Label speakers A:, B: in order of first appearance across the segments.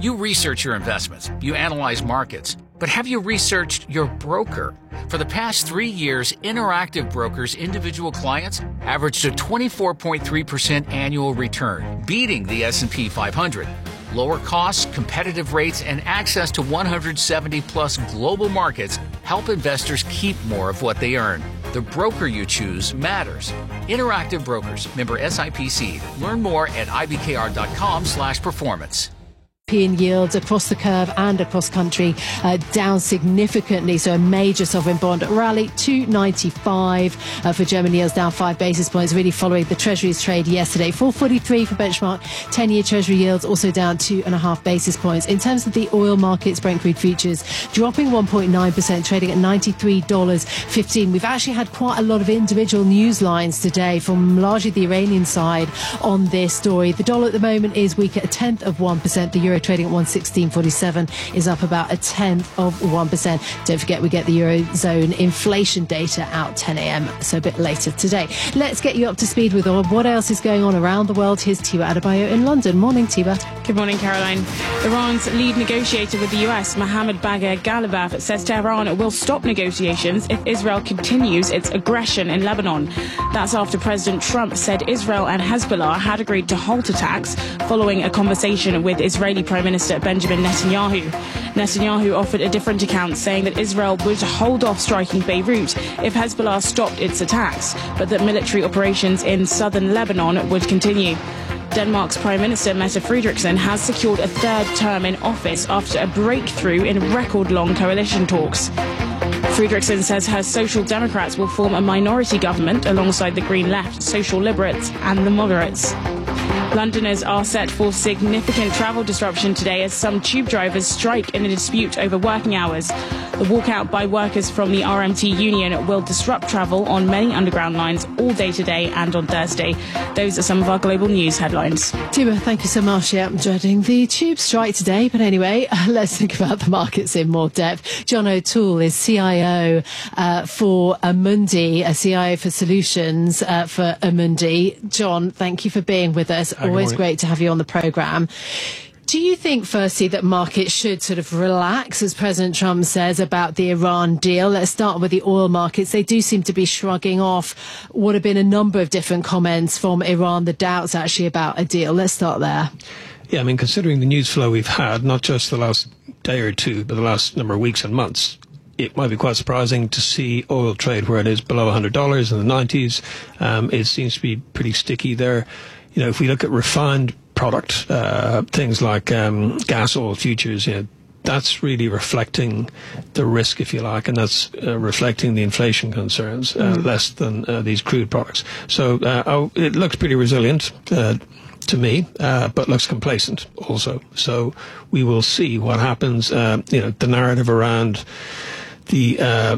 A: You research your investments, you analyze markets, but have you researched your broker? For the past 3 years, Interactive Brokers' individual clients averaged a 24.3% annual return, beating the S&P 500. Lower costs, competitive rates, and access to 170-plus global markets help investors keep more of what they earn. The broker you choose matters. Interactive Brokers, member SIPC. Learn more at ibkr.com/performance.
B: European yields across the curve and across country down significantly. So a major sovereign bond rally, 295 for German yields, down 5 basis points, really following the Treasury's trade yesterday. 443 for benchmark 10-year Treasury yields, also down 2.5 basis points. In terms of the oil markets, Brent crude futures dropping 1.9%, trading at $93.15. We've actually had quite a lot of individual news lines today from largely the Iranian side on this story. The dollar at the moment is weak at 0.1%. The euro trading at 116.47 is up about 0.1%. Don't forget, we get the Eurozone inflation data out 10 a.m, so a bit later today. Let's get you up to speed with what else is going on around the world. Here's Tiwa Adebayo in London. Morning, Tiwa.
C: Good morning, Caroline. Iran's lead negotiator with the US, Mohammad Bagher Ghalibaf, says Tehran will stop negotiations if Israel continues its aggression in Lebanon. That's after President Trump said Israel and Hezbollah had agreed to halt attacks following a conversation with Israeli Prime Minister Benjamin Netanyahu. Netanyahu offered a different account, saying that Israel would hold off striking Beirut if Hezbollah stopped its attacks, but that military operations in southern Lebanon would continue. Denmark's Prime Minister Mette Frederiksen has secured a third term in office after a breakthrough in record-long coalition talks. Frederiksen says her Social Democrats will form a minority government alongside the Green Left, Social Liberates and the Moderates. Londoners are set for significant travel disruption today as some tube drivers strike in a dispute over working hours. The walkout by workers from the RMT union will disrupt travel on many underground lines all day today and on Thursday. Those are some of our global news headlines.
B: Tiwa, thank you so much. Yeah, I'm dreading the tube strike today. But anyway, let's think about the markets in more depth. John O'Toole is CIO for Amundi, a CIO for Solutions for Amundi. John, thank you for being with us. Always great to have you on the programme. Do you think, firstly, that markets should sort of relax, as President Trump says, about the Iran deal? Let's start with the oil markets. They do seem to be shrugging off what have been a number of different comments from Iran, the doubts actually about a deal. Let's start there.
D: Yeah, I mean, considering the news flow we've had, not just the last day or two, but the last number of weeks and months, it might be quite surprising to see oil trade where it is below $100 in the 90s. It seems to be pretty sticky there. You know, if we look at refined product, things like gas oil futures, you know, that's really reflecting the risk, if you like, and that's reflecting the inflation concerns less than these crude products. So it looks pretty resilient to me, but looks complacent also. So we will see what happens. The narrative around the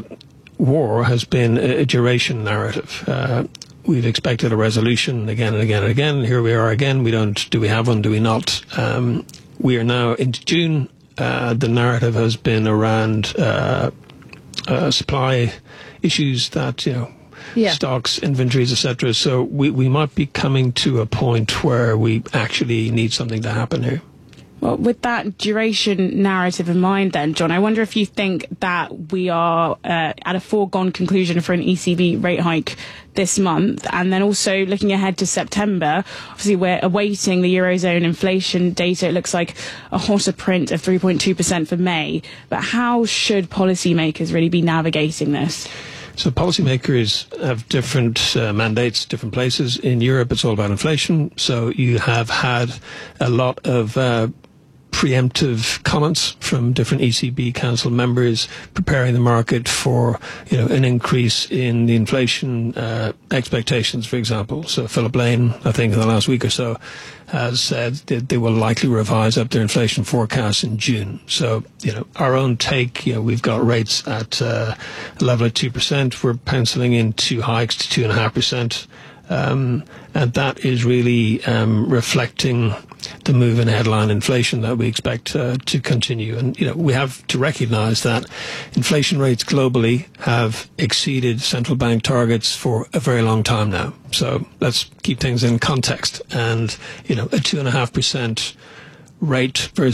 D: war has been a duration narrative. We've expected a resolution again and again and again. Here we are again. Do we have one? Do we not? We are now into June. The narrative has been around supply issues that, stocks, inventories, etc. So we might be coming to a point where we actually need something to happen here.
C: Well, with that duration narrative in mind then, John, I wonder if you think that we are at a foregone conclusion for an ECB rate hike this month, and then also looking ahead to September. Obviously, we're awaiting the Eurozone inflation data. It looks like a hotter print of 3.2% for May. But how should policymakers really be navigating this?
D: So policymakers have different mandates, different places. In Europe, it's all about inflation. So you have had a lot of preemptive comments from different ECB Council members preparing the market for, an increase in the inflation expectations, for example. So Philip Lane, I think in the last week or so, has said that they will likely revise up their inflation forecast in June. So, our own take, we've got rates at a level at 2%. We're penciling in 2 hikes to 2.5%. And that is really reflecting the move in headline inflation that we expect to continue. And, we have to recognize that inflation rates globally have exceeded central bank targets for a very long time now. So let's keep things in context. And, a 2.5% rate versus